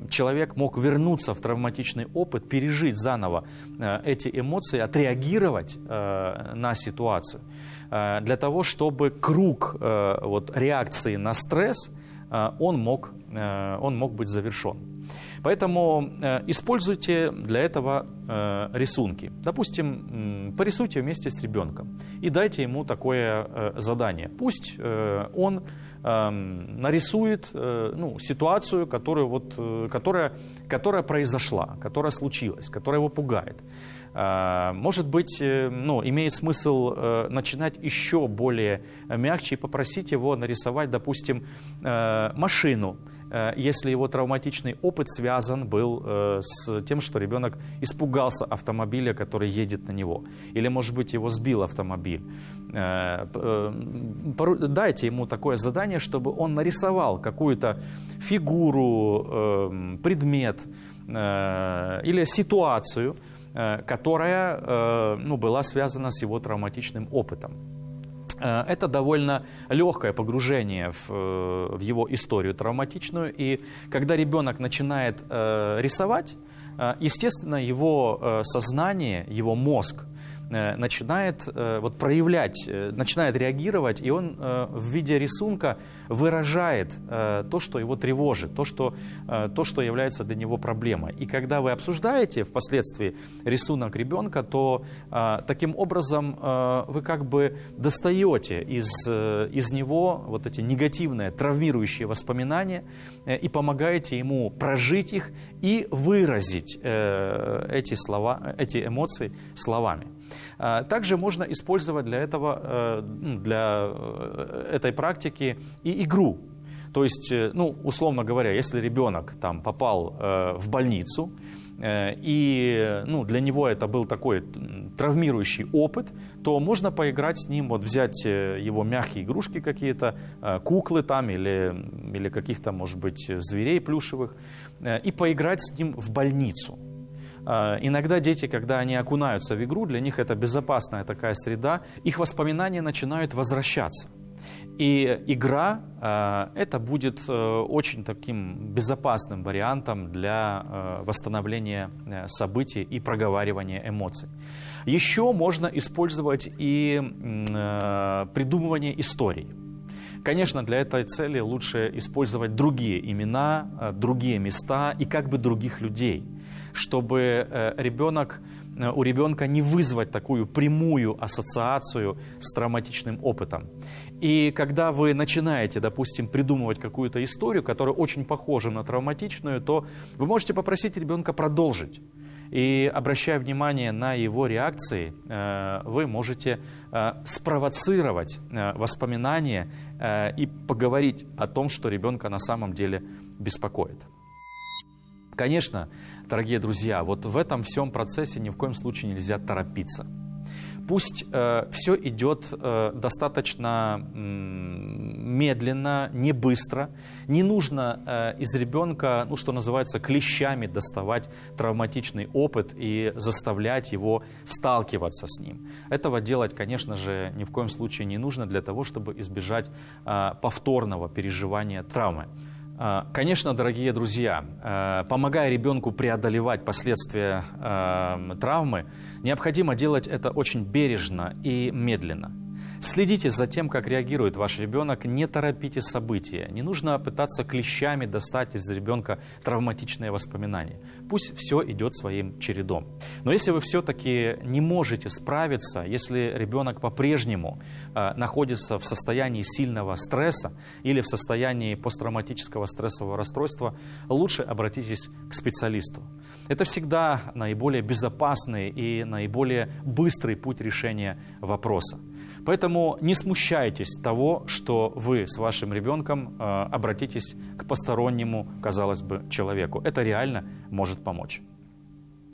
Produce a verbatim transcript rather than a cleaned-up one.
человек мог вернуться в травматичный опыт, пережить заново эти эмоции, отреагировать на ситуацию, для того, чтобы круг вот, реакции на стресс, он мог, он мог быть завершен. Поэтому э, используйте для этого э, рисунки. Допустим, э, порисуйте вместе с ребенком и дайте ему такое э, задание. Пусть э, он э, нарисует э, ну, ситуацию, которую, вот, э, которая, которая произошла, которая случилась, которая его пугает. Э, может быть, э, ну, имеет смысл э, начинать еще более мягче и попросить его нарисовать, допустим, э, машину, если его травматичный опыт связан был э, с тем, что ребенок испугался автомобиля, который едет на него. Или, может быть, его сбил автомобиль. Э, э, дайте ему такое задание, чтобы он нарисовал какую-то фигуру, э, предмет э, или ситуацию, э, которая э, ну, была связана с его травматичным опытом. Это довольно легкое погружение в, в его историю травматичную. И когда ребенок начинает э, рисовать, э, естественно, его э, сознание, его мозг э, начинает э, вот, проявлять, э, начинает реагировать, и он э, в виде рисунка выражает э, то, что его тревожит, то что, э, то, что является для него проблемой. И когда вы обсуждаете впоследствии рисунок ребенка, то э, таким образом э, вы как бы достаете из, э, из него вот эти негативные, травмирующие воспоминания э, и помогаете ему прожить их и выразить э, эти слова, эти эмоции словами. Также можно использовать для этого, для этой практики и игру. То есть, ну, условно говоря, если ребенок там попал в больницу, и ну, для него это был такой травмирующий опыт, то можно поиграть с ним, вот взять его мягкие игрушки какие-то, куклы там или, или каких-то, может быть, зверей плюшевых, и поиграть с ним в больницу. Иногда дети, когда они окунаются в игру, для них это безопасная такая среда, их воспоминания начинают возвращаться. И игра э, это будет э, очень таким безопасным вариантом для э, восстановления э, событий и проговаривания эмоций. Еще можно использовать и э, придумывание историй. Конечно, для этой цели лучше использовать другие имена, э, другие места и как бы других людей, чтобы э, ребенок, э, у ребенка не вызвать такую прямую ассоциацию с травматичным опытом. И когда вы начинаете, допустим, придумывать какую-то историю, которая очень похожа на травматичную, то вы можете попросить ребенка продолжить. И, обращая внимание на его реакции, вы можете спровоцировать воспоминания и поговорить о том, что ребенка на самом деле беспокоит. Конечно, дорогие друзья, вот в этом всем процессе ни в коем случае нельзя торопиться. Пусть э, все идет э, достаточно э, медленно, не быстро. Не нужно э, из ребенка, ну, что называется, клещами доставать травматичный опыт и заставлять его сталкиваться с ним. Этого делать, конечно же, ни в коем случае не нужно для того, чтобы избежать э, повторного переживания травмы. Конечно, дорогие друзья, помогая ребенку преодолевать последствия травмы, необходимо делать это очень бережно и медленно. Следите за тем, как реагирует ваш ребенок, не торопите события. Не нужно пытаться клещами достать из ребенка травматичные воспоминания. Пусть все идет своим чередом. Но если вы все-таки не можете справиться, если ребенок по-прежнему э, находится в состоянии сильного стресса или в состоянии посттравматического стрессового расстройства, лучше обратитесь к специалисту. Это всегда наиболее безопасный и наиболее быстрый путь решения вопроса. Поэтому не смущайтесь того, что вы с вашим ребенком э, обратитесь к постороннему, казалось бы, человеку. Это реально может помочь.